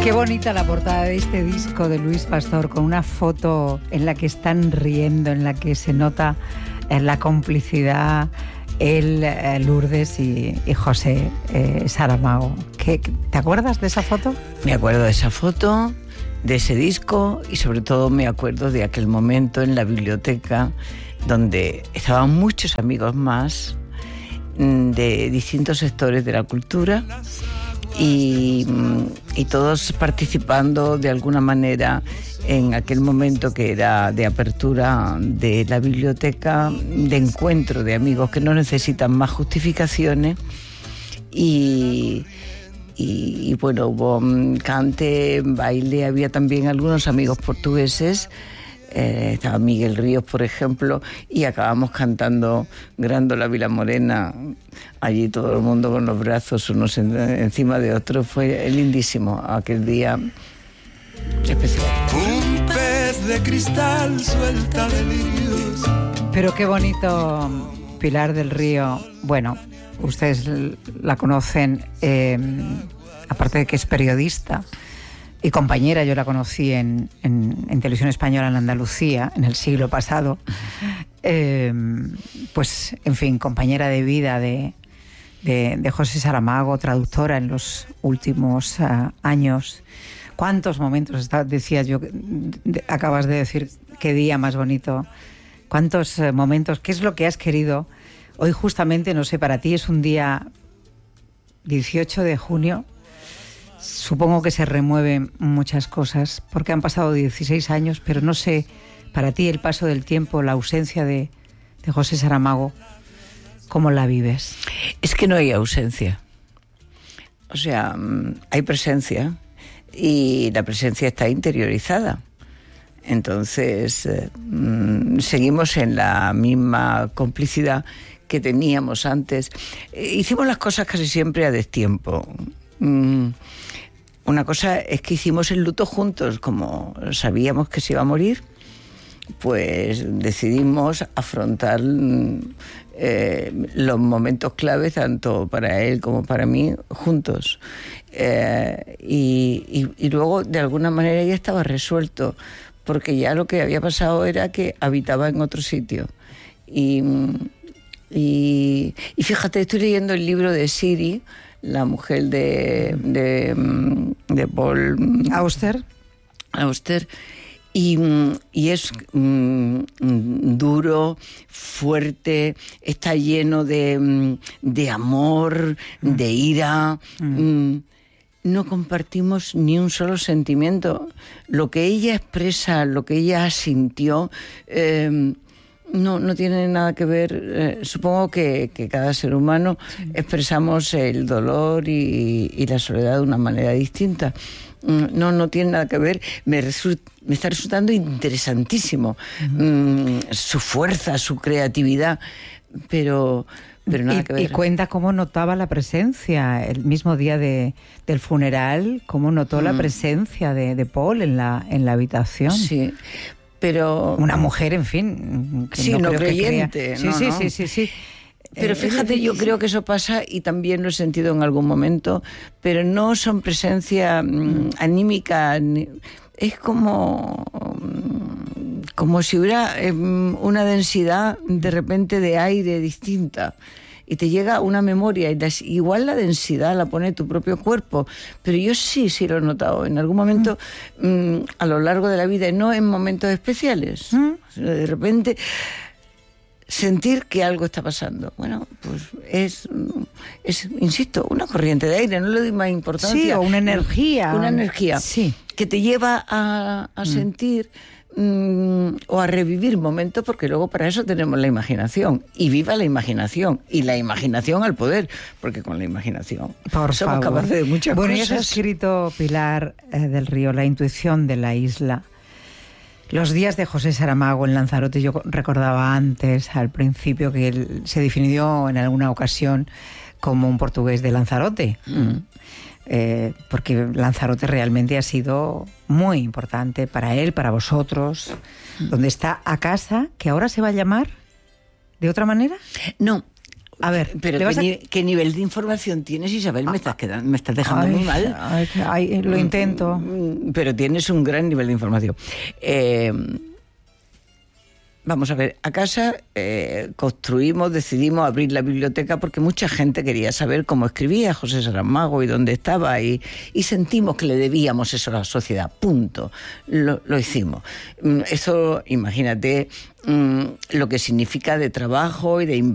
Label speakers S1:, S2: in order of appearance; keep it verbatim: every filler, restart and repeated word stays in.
S1: Qué bonita la portada de este disco de Luis Pastor, con una foto en la que están riendo, en la que se nota la complicidad, él, Lourdes y, y José eh, Saramago. ¿Qué, ¿Te acuerdas de esa foto?
S2: Me acuerdo de esa foto, de ese disco, y sobre todo me acuerdo de aquel momento en la biblioteca donde estaban muchos amigos más de distintos sectores de la cultura y, y todos participando de alguna manera en aquel momento que era de apertura de la biblioteca, de encuentro de amigos que no necesitan más justificaciones. Y, y, y bueno, hubo cante, baile, había también algunos amigos portugueses. Eh, estaba Miguel Ríos, por ejemplo, y acabamos cantando Grándola Vila Morena, allí todo el mundo con los brazos unos en, encima de otros. Fue lindísimo aquel día especial.
S3: Un pez de cristal suelta delirios.
S1: Pero qué bonito, Pilar del Río. Bueno, ustedes la conocen, eh, aparte de que es periodista y compañera. Yo la conocí en, en, en Televisión Española en Andalucía, en el siglo pasado. Eh, pues, en fin, compañera de vida de, de, de José Saramago, traductora en los últimos uh, años. ¿Cuántos momentos, está, decías yo, de, acabas de decir, qué día más bonito? ¿Cuántos uh, momentos? ¿Qué es lo que has querido? Hoy justamente, no sé, para ti es un día dieciocho de junio. Supongo que se remueven muchas cosas porque han pasado dieciséis años, pero no sé, para ti el paso del tiempo, la ausencia de, de José Saramago, ¿cómo la vives?
S2: Es que no hay ausencia. O sea, hay presencia y la presencia está interiorizada. Entonces, eh, seguimos en la misma complicidad que teníamos antes. Eh, hicimos las cosas casi siempre a destiempo. Mm, Una cosa es que hicimos el luto juntos, como sabíamos que se iba a morir, pues decidimos afrontar eh, los momentos claves, tanto para él como para mí, juntos. Eh, y, y, y luego, de alguna manera, ya estaba resuelto, porque ya lo que había pasado era que habitaba en otro sitio. Y, y, y fíjate, estoy leyendo el libro de Siri, la mujer de, de, de Paul
S1: Auster,
S2: Auster y, y es mm, duro, fuerte, está lleno de, de amor, mm. de ira. Mm. No compartimos ni un solo sentimiento. Lo que ella expresa, lo que ella sintió, eh, No, no tiene nada que ver. Eh, supongo que, que cada ser humano sí. expresamos el dolor y, y la soledad de una manera distinta. No, no tiene nada que ver. Me, result, me está resultando interesantísimo uh-huh. mm, su fuerza, su creatividad, pero, pero nada
S1: y,
S2: que ver.
S1: Y cuenta cómo notaba la presencia el mismo día de, del funeral, cómo notó mm. la presencia de, de Paul en la, en la habitación.
S2: Sí. Pero
S1: una mujer, en fin, que
S2: sí,
S1: no,
S2: no
S1: creo
S2: creyente,
S1: que crea...
S2: no,
S1: sí,
S2: no.
S1: sí, sí, sí, sí.
S2: Pero fíjate, eh, yo sí. creo que eso pasa y también lo he sentido en algún momento, pero no son presencia mm, anímica, es como como si hubiera eh, una densidad de repente de aire distinta. Y te llega una memoria, y las, igual la densidad la pone tu propio cuerpo, pero yo sí, sí lo he notado en algún momento mm. mmm, a lo largo de la vida, y no en momentos especiales. Mm. De repente, sentir que algo está pasando. Bueno, pues es, es, insisto, una corriente de aire, no le doy más importancia.
S1: Sí, o una energía.
S2: Una energía
S1: sí.
S2: que te lleva a, a mm. sentir... o a revivir momentos, porque luego para eso tenemos la imaginación, y viva la imaginación, y la imaginación al poder, porque con la imaginación
S1: Por
S2: somos
S1: favor.
S2: capaces de muchas
S1: bueno,
S2: cosas.
S1: Bueno, ya has escrito, Pilar eh, del Río, La intuición de la isla. Los días de José Saramago en Lanzarote. Yo recordaba antes, al principio, que él se definió en alguna ocasión como un portugués de Lanzarote. Mm. Eh, porque Lanzarote realmente ha sido muy importante para él, para vosotros, donde está a casa, que ahora se va a llamar de otra manera.
S2: No,
S1: A ver,
S2: pero ¿qué, a... ni, ¿qué nivel de información tienes, Isabel? Me estás quedando, me estás dejando
S1: ay,
S2: muy mal.
S1: Ay, ay, lo intento.
S2: Pero tienes un gran nivel de información. Eh, Vamos a ver, a casa eh, construimos, decidimos abrir la biblioteca porque mucha gente quería saber cómo escribía José Saramago y dónde estaba, y, y sentimos que le debíamos eso a la sociedad, punto. Lo, lo hicimos. Eso, imagínate, lo que significa de trabajo y de